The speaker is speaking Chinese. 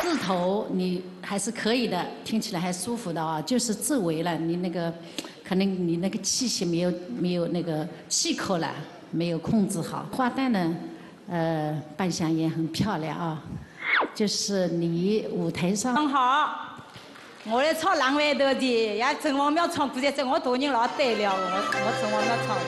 字头你还是可以的，听起来还舒服的啊，就是字尾了，你那个可能你那个气息没有那个气口了，没有控制好。花旦呢，扮相也很漂亮啊，就是你舞台上。 很好，我来唱《浪湾头》的，也郑王庙唱过的，这我大人老对了，我郑王庙唱。